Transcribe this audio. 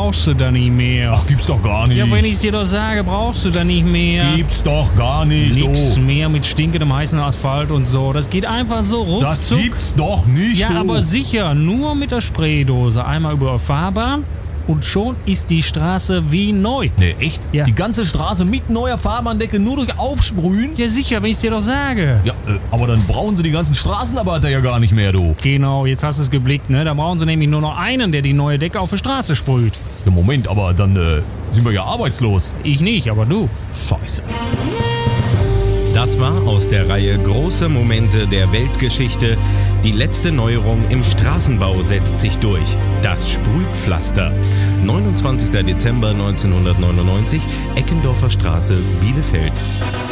brauchst du da nicht mehr. Ach, gibt's doch gar nicht. Ja, wenn ich's dir doch sage, brauchst du da nicht mehr. Gibt's doch gar nicht. Nix du. mehr mit stinkendem heißen Asphalt und so. Das geht einfach so ruckzuck. Das gibt's doch nicht. Ja, du. aber sicher, nur mit der Spraydose. Einmal über die Fahrbahn und schon ist die Straße wie neu. Nee, echt? Ja. Die ganze Straße mit neuer Fahrbahndecke nur durch Aufsprühen? Ja, sicher, wenn ich's dir doch sage. Ja, aber dann brauchen sie die ganzen Straßenarbeiter ja gar nicht mehr, du. Genau, jetzt hast du es geblickt, ne? Da brauchen sie nämlich nur noch einen, der die neue Decke auf die Straße sprüht. Ja, Moment, aber dann sind wir ja arbeitslos. Ich nicht, aber du. Scheiße. Das war aus der Reihe Große Momente der Weltgeschichte. Die letzte Neuerung im Straßenbau setzt sich durch. Das Sprühpflaster. 29. Dezember 1999, Eckendorfer Straße, Bielefeld.